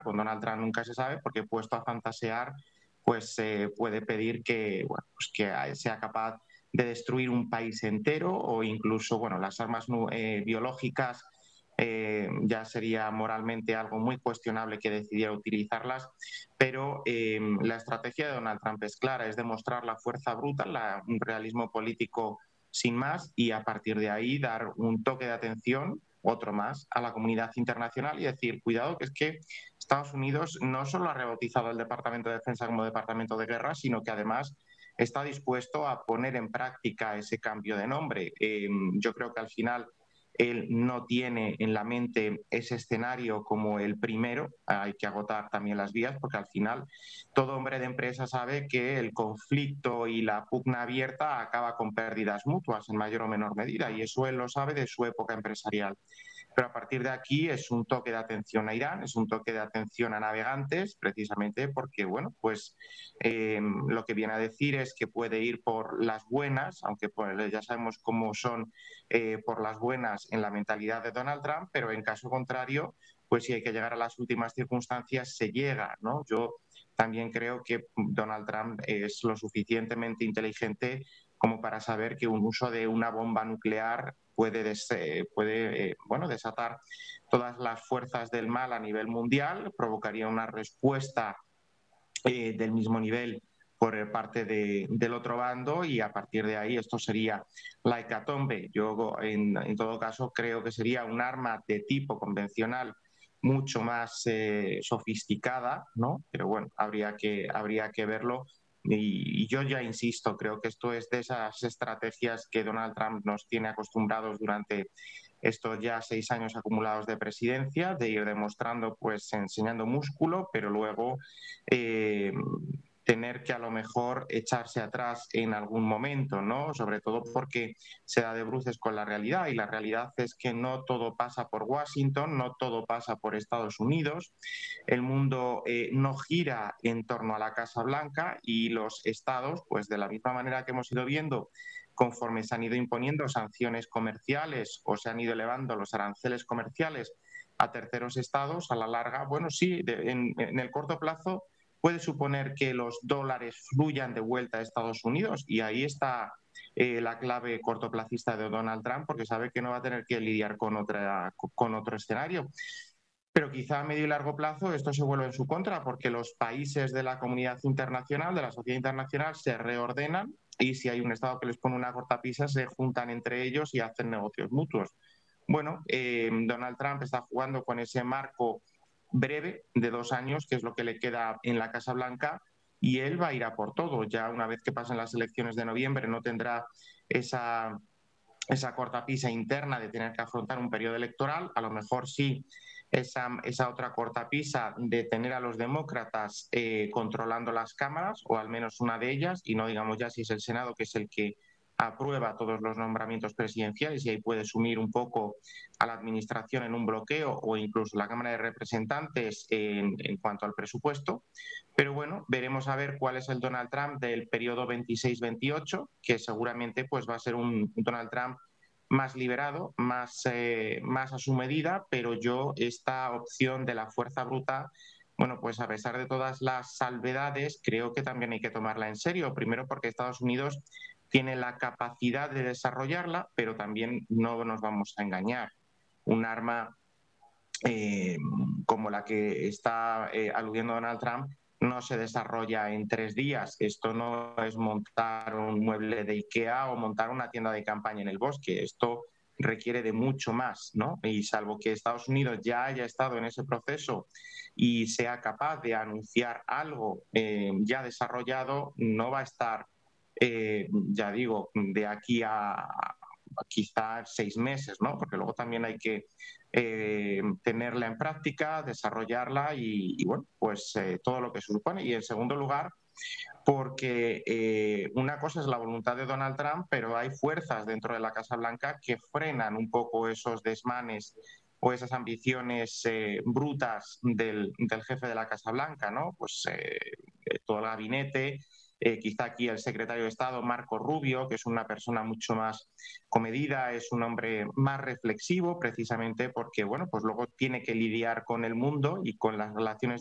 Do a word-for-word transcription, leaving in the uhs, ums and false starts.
con Donald Trump nunca se sabe, porque puesto a fantasear, pues eh, puede pedir que, bueno, pues que sea capaz de destruir un país entero o incluso, bueno, las armas eh, biológicas. Eh, ya sería moralmente algo muy cuestionable que decidiera utilizarlas, pero eh, la estrategia de Donald Trump es clara, es demostrar la fuerza bruta, la, un realismo político sin más, y a partir de ahí dar un toque de atención, otro más, a la comunidad internacional y decir, cuidado, que es que Estados Unidos no solo ha rebautizado el Departamento de Defensa como Departamento de Guerra, sino que además está dispuesto a poner en práctica ese cambio de nombre. Eh, yo creo que al final él no tiene en la mente ese escenario como el primero. Hay que agotar también las vías, porque al final todo hombre de empresa sabe que el conflicto y la pugna abierta acaba con pérdidas mutuas en mayor o menor medida, y eso él lo sabe de su época empresarial. Pero a partir de aquí es un toque de atención a Irán, es un toque de atención a navegantes, precisamente porque, bueno, pues eh, lo que viene a decir es que puede ir por las buenas, aunque pues, ya sabemos cómo son eh, por las buenas en la mentalidad de Donald Trump, pero en caso contrario, pues si hay que llegar a las últimas circunstancias, se llega, ¿no? Yo también creo que Donald Trump es lo suficientemente inteligente como para saber que un uso de una bomba nuclear puede, des, eh, puede eh, bueno, desatar todas las fuerzas del mal a nivel mundial, provocaría una respuesta eh, del mismo nivel por parte de, del otro bando, y a partir de ahí esto sería la hecatombe. Yo en, en todo caso creo que sería un arma de tipo convencional mucho más eh, sofisticada, ¿no? Pero bueno, habría que, habría que verlo. Y, y yo ya insisto, creo que esto es de esas estrategias que Donald Trump nos tiene acostumbrados durante estos ya seis años acumulados de presidencia, de ir demostrando, pues enseñando músculo, pero luego eh, tener que a lo mejor echarse atrás en algún momento, ¿no? Sobre todo porque se da de bruces con la realidad, y la realidad es que no todo pasa por Washington, no todo pasa por Estados Unidos, el mundo eh, no gira en torno a la Casa Blanca, y los estados, pues de la misma manera que hemos ido viendo, conforme se han ido imponiendo sanciones comerciales o se han ido elevando los aranceles comerciales a terceros estados, a la larga, bueno, sí, de, en, en el corto plazo puede suponer que los dólares fluyan de vuelta a Estados Unidos, y ahí está eh, la clave cortoplacista de Donald Trump, porque sabe que no va a tener que lidiar con, otra, con otro escenario. Pero quizá a medio y largo plazo esto se vuelve en su contra, porque los países de la comunidad internacional, de la sociedad internacional, se reordenan, y si hay un Estado que les pone una cortapisa, se juntan entre ellos y hacen negocios mutuos. Bueno, eh, Donald Trump está jugando con ese marco breve de dos años, que es lo que le queda en la Casa Blanca, y él va a ir a por todo. Ya una vez que pasen las elecciones de noviembre no tendrá esa, esa cortapisa interna de tener que afrontar un periodo electoral. A lo mejor sí esa, esa otra cortapisa de tener a los demócratas eh, controlando las cámaras, o al menos una de ellas, y no digamos ya si es el Senado, que es el que aprueba todos los nombramientos presidenciales, y ahí puede sumir un poco a la administración en un bloqueo, o incluso la Cámara de Representantes en, en cuanto al presupuesto. Pero bueno, veremos a ver cuál es el Donald Trump del periodo veintiséis veintiocho, que seguramente pues va a ser un, un Donald Trump más liberado, más, eh, más a su medida, pero yo esta opción de la fuerza bruta, bueno, pues a pesar de todas las salvedades, creo que también hay que tomarla en serio. Primero porque Estados Unidos tiene la capacidad de desarrollarla, pero también no nos vamos a engañar. Un arma eh, como la que está eh, aludiendo Donald Trump no se desarrolla en tres días. Esto no es montar un mueble de IKEA o montar una tienda de campaña en el bosque. Esto requiere de mucho más, ¿no? Y salvo que Estados Unidos ya haya estado en ese proceso y sea capaz de anunciar algo eh, ya desarrollado, no va a estar, eh, ya digo, de aquí a, a quizás seis meses, ¿no? Porque luego también hay que eh, tenerla en práctica, desarrollarla y, y bueno, pues eh, todo lo que se supone. Y en segundo lugar, porque eh, una cosa es la voluntad de Donald Trump, pero hay fuerzas dentro de la Casa Blanca que frenan un poco esos desmanes o esas ambiciones eh, brutas del, del jefe de la Casa Blanca, ¿no? Pues eh, todo el gabinete, eh, quizá aquí el secretario de Estado, Marco Rubio, que es una persona mucho más comedida, es un hombre más reflexivo, precisamente porque, bueno, pues luego tiene que lidiar con el mundo y con las relaciones